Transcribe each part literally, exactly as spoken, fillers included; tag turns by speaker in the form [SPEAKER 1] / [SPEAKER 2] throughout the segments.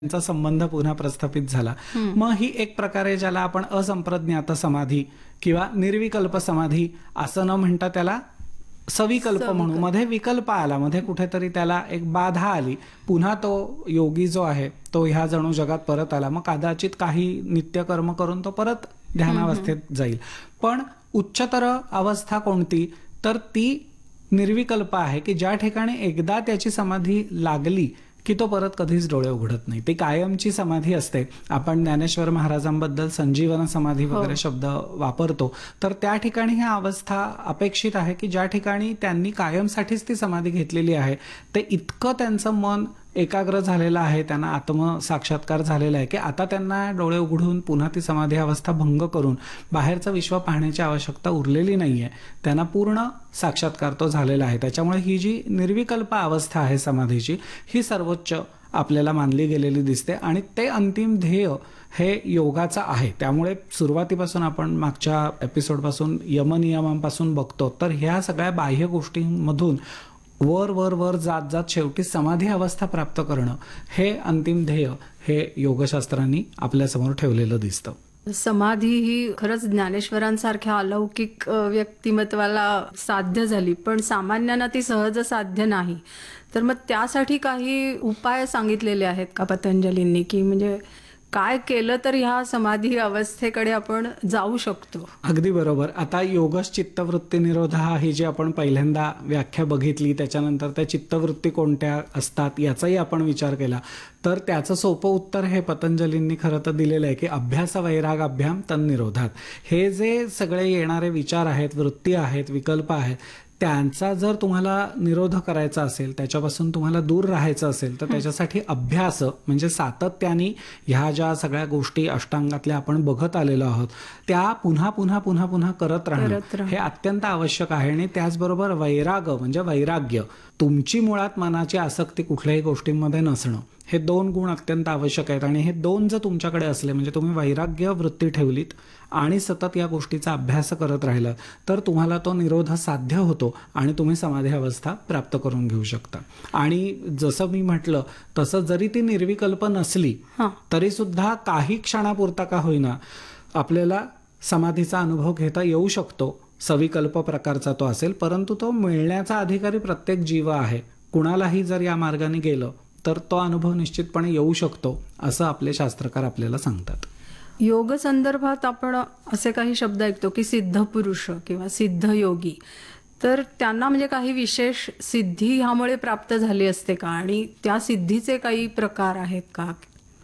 [SPEAKER 1] त्यांचा संबंध पुन्हा प्रस्थापित झाला. मग ही एक प्रकारे ज्याला आपण असंप्रज्ञात समाधी किंवा निर्विकल्प समाधी असं न म्हणता त्याला सविकल्प म्हणू, मध्ये विकल्प आला, मध्ये कुठेतरी त्याला एक बाधा आली, पुन्हा तो योगी जो आहे तो ह्या जणू जगात परत आला, मग कदाचित काही नित्यकर्म करून तो परत ध्यानावस्थेत जाईल. पण उच्चतर अवस्था कोणती, तर ती निर्विकल्प आहे की ज्या ठिकाणी एकदा त्याची समाधी लागली की तो परत कधीच डोळे उघडत नाही. ती कायमची समाधी असते. आपण ज्ञानेश्वर महाराजांबद्दल संजीवन समाधी वगैरे शब्द वापरतो, तर त्या ठिकाणी ही अवस्था अपेक्षित आहे की ज्या ठिकाणी त्यांनी कायमसाठीच ती समाधी घेतलेली आहे, ते इतकं त्यांचं मन एकाग्र झालेलं आहे, त्यांना आत्मसाक्षात्कार झालेला आहे की आता त्यांना डोळे उघडून पुन्हा ती समाधी अवस्था भंग करून बाहेरचं विश्व पाहण्याची आवश्यकता उरलेली नाहीये. त्यांना पूर्ण साक्षात्कार तो झालेला आहे. त्याच्यामुळे ही जी निर्विकल्प अवस्था आहे समाधीची, ही सर्वोच्च आपल्याला मानली गेलेली दिसते आणि ते अंतिम ध्येय हे योगाचं आहे. त्यामुळे सुरुवातीपासून आपण मागच्या एपिसोडपासून यमनियमांपासून बघतो, तर ह्या सगळ्या बाह्य गोष्टींमधून वर वर वर जात जात शेवटी समाधी अवस्था प्राप्त करणं हे अंतिम ध्येय हे योगशास्त्रांनी आपल्यासमोर ठेवलेलं दिसतं.
[SPEAKER 2] समाधी ही खरंच ज्ञानेश्वरांसारख्या अलौकिक व्यक्तिमत्वाला साध्य झाली, पण सामान्यांना ती सहज साध्य नाही. तर मग त्यासाठी काही उपाय सांगितलेले आहेत का पतंजलींनी, की म्हणजे काय केलं तर ह्या समाधी अवस्थेकडे आपण जाऊ शकतो?
[SPEAKER 1] अगदी बरोबर. आता योगश चित्तवृत्ती निरोध हा ही जी आपण पहिल्यांदा व्याख्या बघितली, त्याच्यानंतर त्या चित्तवृत्ती कोणत्या असतात याचाही आपण विचार केला, तर त्याचं सोपं उत्तर हे पतंजलींनी खरं तर दिलेलं आहे की अभ्यास वैराग अभ्याम तन्निरोधात. हे जे सगळे येणारे विचार आहेत, वृत्ती आहेत, विकल्प आहेत, त्यांचा जर तुम्हाला निरोध करायचा असेल, त्याच्यापासून तुम्हाला दूर राहायचं असेल, तर त्याच्यासाठी अभ्यास म्हणजे सातत्याने ह्या ज्या सगळ्या गोष्टी अष्टांगातल्या आपण बघत आलेलो आहोत त्या पुन्हा पुन्हा पुन्हा पुन्हा करत राहणं हे अत्यंत आवश्यक आहे. आणि त्याचबरोबर वैराग म्हणजे वैराग्य, तुमची मुळात मनाची आसक्ती कुठल्याही गोष्टींमध्ये नसणं, हे दोन गुण अत्यंत आवश्यक आहेत. आणि हे दोन जर तुमच्याकडे असले, म्हणजे तुम्ही वैराग्य वृत्ती ठेवलीत आणि सतत या गोष्टीचा अभ्यास करत राहिलात, तर तुम्हाला तो निरोध साध्य होतो आणि तुम्ही समाधी अवस्था प्राप्त करून घेऊ शकता. आणि जसं मी म्हटलं तसं जरी ती निर्विकल्प नसली तरी सुद्धा काही क्षणापुरता का होईना आपल्याला समाधीचा अनुभव घेता येऊ शकतो. सविकल्प प्रकारचा तो असेल, परंतु तो मिळण्याचा अधिकारी प्रत्येक जीव आहे. कुणालाही जर या मार्गाने गेलं तर तो अनुभव निश्चितपणे येऊ शकतो, असं आपले शास्त्रकार आपल्याला सांगतात.
[SPEAKER 2] योग संदर्भात आपण असे काही शब्द ऐकतो की सिद्ध पुरुष किंवा सिद्ध योगी, तर त्यांना म्हणजे काही विशेष सिद्धी ह्यामुळे प्राप्त झाली असते का, आणि त्या सिद्धीचे काही प्रकार आहेत का?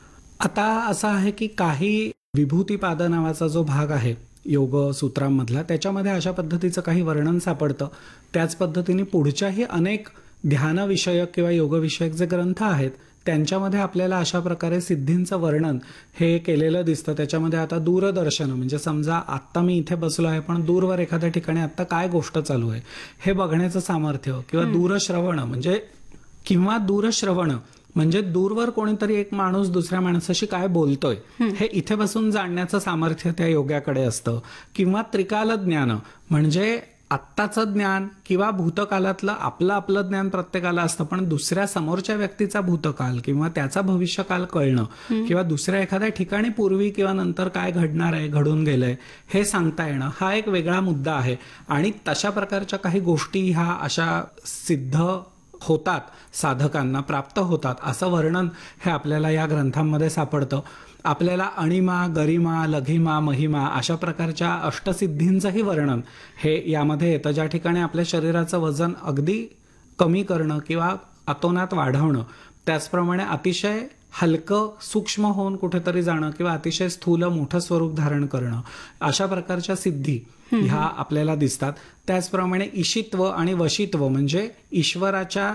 [SPEAKER 1] आता असं आहे की काही विभूतीपाद नावाचा जो भाग आहे योग सूत्रांमधला, त्याच्यामध्ये अशा पद्धतीचं काही वर्णन सापडतं. त्याच पद्धतीने पुढच्याही अनेक ध्यानविषयक किंवा योगविषयक जे ग्रंथ आहेत त्यांच्यामध्ये आपल्याला अशा प्रकारे सिद्धींचं वर्णन हे केलेलं दिसतं. त्याच्यामध्ये आता दूरदर्शन म्हणजे समजा आत्ता मी इथे बसलो आहे, पण दूरवर एखाद्या ठिकाणी आत्ता काय गोष्ट चालू आहे हे बघण्याचं सामर्थ्य, किंवा दूरश्रवण म्हणजे किंवा दूरश्रवण म्हणजे दूरवर कोणीतरी एक माणूस दुसऱ्या माणसाशी काय बोलतोय हे इथे बसून जाणण्याचं सामर्थ्य त्या योग्याकडे असतं. किंवा त्रिकाल ज्ञान म्हणजे आत्ताचं ज्ञान किंवा भूतकालातलं आपलं आपलं ज्ञान प्रत्येकाला असतं, पण दुसऱ्या समोरच्या व्यक्तीचा भूतकाल किंवा त्याचा भविष्यकाल कळणं, किंवा दुसऱ्या एखाद्या ठिकाणी पूर्वी किंवा नंतर काय घडणार आहे, घडून गेलंय हे सांगता येणं, हा एक वेगळा मुद्दा आहे. आणि तशा प्रकारच्या काही गोष्टी ह्या अशा सिद्ध होतात, साधकांना प्राप्त होतात, असं वर्णन हे आपल्याला या ग्रंथांमध्ये सापडतं. आपल्याला अणिमा, गरिमा, लघिमा, महिमा अशा प्रकारच्या अष्टसिद्धींचंही वर्णन हे यामध्ये येतं, ज्या ठिकाणी आपल्या शरीराचं वजन अगदी कमी करणं किंवा अतोनात वाढवणं, त्याचप्रमाणे अतिशय हलकं सूक्ष्म होऊन कुठेतरी जाणं किंवा अतिशय स्थूल मोठं स्वरूप धारण करणं, अशा प्रकारच्या सिद्धी ह्या आपल्याला दिसतात. त्याचप्रमाणे ईशित्व आणि वशित्व म्हणजे ईश्वराच्या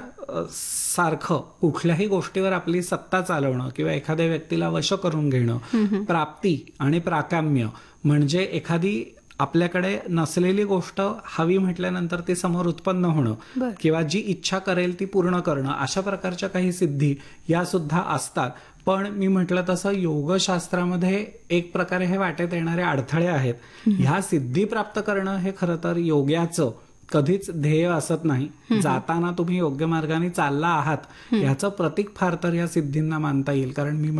[SPEAKER 1] सारखं कुठल्याही गोष्टीवर आपली सत्ता चालवणं किंवा एखाद्या व्यक्तीला वश करून घेणं. प्राप्ती आणि प्राकाम्य म्हणजे एखादी आपल्याकडे नसलेली गोष्ट हवी म्हटल्यानंतर ती समोर उत्पन्न होणं किंवा जी इच्छा करेल ती पूर्ण करणं, अशा प्रकारच्या काही सिद्धी या सुद्धा असतात. पण मी म्हटलं तसं योगशास्त्रामध्ये एक प्रकारे हे वाटेत येणारे अडथळे आहेत. ह्या सिद्धी प्राप्त करणं हे खरं तर योग्याचं कधीच ध्येय असत नाही. जाताना तुम्ही योग्य मार्गाने चालला आहात ह्याचं प्रतीक फार तर या सिद्धींना मानता येईल. कारण मी